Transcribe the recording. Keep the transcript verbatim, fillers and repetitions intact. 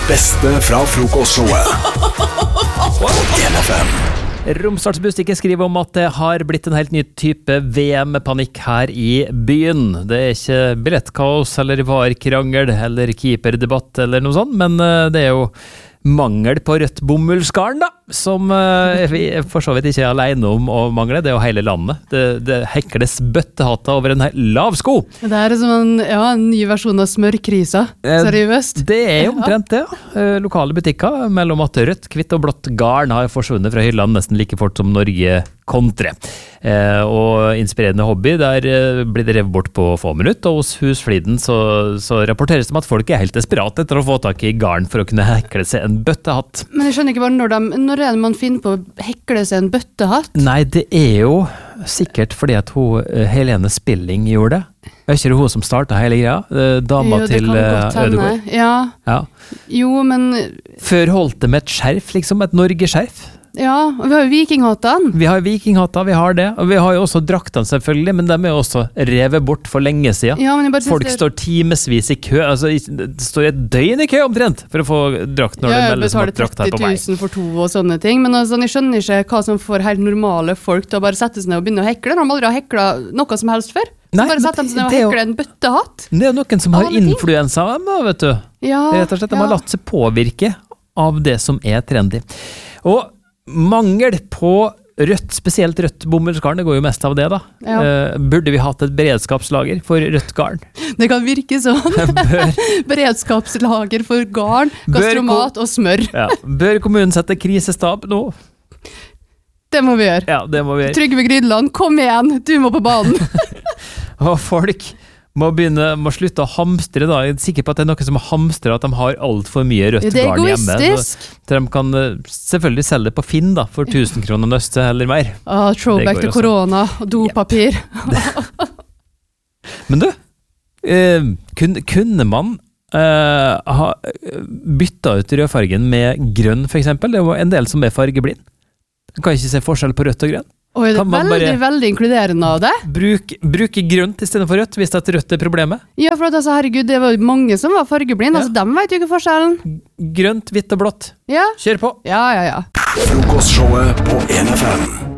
beste fra frokostshowet på en F M. Romsdals Budstikke skriver om at det har blitt en helt ny type V M-panikk her i byen. Det er ikke billettkaos eller varkrangel eller keeperdebatt eller noe sånt, men det er jo mangel på rødt bomullsgarn da, som uh, vi for så vidt ikke er alene om å mangle. Det er jo hele landet. Det, det hekles bøttehatter over en lav sko. Det er som en, ja, en ny versjon av smørkrisa, seriøst. Det er jo omtrent det, ja. Uh, lokale butikker mellom at rødt, hvitt og blått garn har forsvunnet fra hyllene nesten like fort som Norge kontre. Uh, og inspirerende hobby, der uh, blir det revet bort på få minutter, og hos Husfliden så, så rapporteres det om at folk er helt desperate etter å få tak i garn for å kunne hekle seg en bøttehatt. Men jeg skjønner ikke bare når, de, når er det man finner på å hekle seg en bøttehatt? Nei, det er jo sikkert fordi at hun, Helene Spilling gjorde det. Er ikke det hun som startet hele greia? Dama jo, til Ødegård. Ja. ja. Jo, men... Før holdt det med et skjerf, liksom, et Norge-skjerf. Ja, og vi har jo vikinghattene. Vi har vikinghatter, vi har det. Og vi har jo også draktene selvfølgelig, men de er jo også revet bort for lenge siden. Ja, men jeg bare Folk det... står timesvis i kø, altså det står et døgn i kø omtrent for å få drakt når ja, det meldes om at drakt er på vei. tretti tusen for to og sånne ting, men altså, jeg skjønner ikke hva som får helt normale folk til å bare sette seg ned og begynne å hekle, når de aldri har heklet noe som helst før. Så Nei, bare sette dem seg ned og hekle en bøttehatt. Det er jo noen som har influensa, vet du. Ja, Rett og slett, de ja. har latt seg påvirke av det som er trendy. Og mangel på rødt, spesielt rødt bomullsgarn, det går jo mest av det da. Ja. Uh, burde vi hatt et beredskapslager for rødt garn? Det kan virke sånn. Bør, Beredskapslager for garn, gastromat og smør. Ja. Bør kommunen sette krisestab nå? Det må vi gjøre. Ja, det må vi gjøre. Trygve Grydland, kom igjen, du må på banen. Og folk må begynne, må slutte å hamstre da. Jeg er sikker på at det er noen som hamstrer at de har alt for mye rødt det er garn hjemme. egoistisk. Så de kan selvfølgelig selge det på Finn da, for tusen kroner nøste eller mer. Ah, throwback til korona og dopapir. Yep. Men du, eh, kunne, kunne man eh, ha byttet ut rødfargen med grønn for eksempel? Det er jo en del som er fargeblind. Man kan ikke se forskjell på rødt og grønn. Oi, det er veldig, veldig inkluderende av det. Bruk, bruk grønt i stedet for rødt, hvis det er rødt er problemet. Ja, for at, altså, herregud, det var jo mange som var fargeblind, ja. Altså, de vet jo ikke forskjellen. Grønt, hvitt og blått. Ja. Kjør på. Ja, ja, ja. Frokostshowet på en F M.